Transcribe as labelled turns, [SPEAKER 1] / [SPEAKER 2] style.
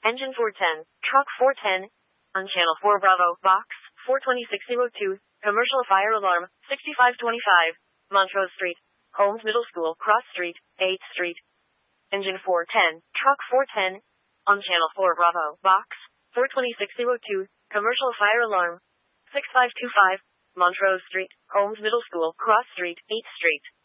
[SPEAKER 1] Engine 410, Truck 410, on Channel 4 Bravo, Box 42602, Commercial Fire Alarm, 6525, Montrose Street, Holmes Middle School, Cross Street, 8th Street. Engine 410, Truck 410, on Channel 4 Bravo, Box 42602, Commercial Fire Alarm, 6525, Montrose Street, Holmes Middle School, Cross Street, 8th Street.